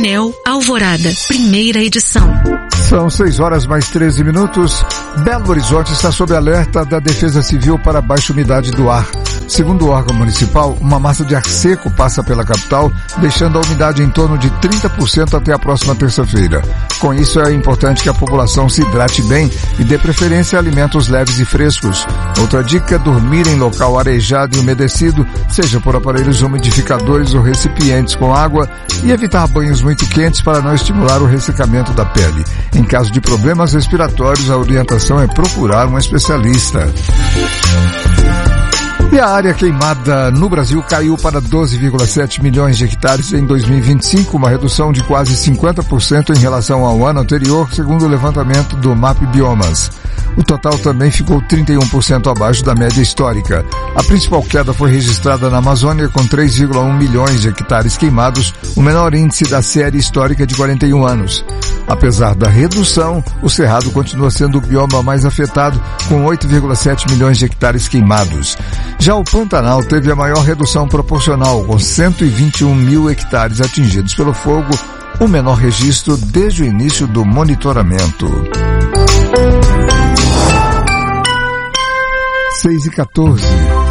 Painel Alvorada, primeira edição. São 6h mais 13. Belo Horizonte está sob alerta da Defesa Civil para baixa umidade do ar. Segundo o órgão municipal, uma massa de ar seco passa pela capital, deixando a umidade em torno de 30% até a próxima terça-feira. Com isso, é importante que a população se hidrate bem e dê preferência a alimentos leves e frescos. Outra dica é dormir em local arejado e umedecido, seja por aparelhos umidificadores ou recipientes com água, e evitar banhos muito quentes para não estimular o ressecamento da pele. Em caso de problemas respiratórios, a orientação é procurar um especialista. E a área queimada no Brasil caiu para 12,7 milhões de hectares em 2025, uma redução de quase 50% em relação ao ano anterior, segundo o levantamento do MAP Biomas. O total também ficou 31% abaixo da média histórica. A principal queda foi registrada na Amazônia, com 3,1 milhões de hectares queimados, o menor índice da série histórica de 41 anos. Apesar da redução, o Cerrado continua sendo o bioma mais afetado, com 8,7 milhões de hectares queimados. Já o Pantanal teve a maior redução proporcional, com 121 mil hectares atingidos pelo fogo, o menor registro desde o início do monitoramento. 6h14.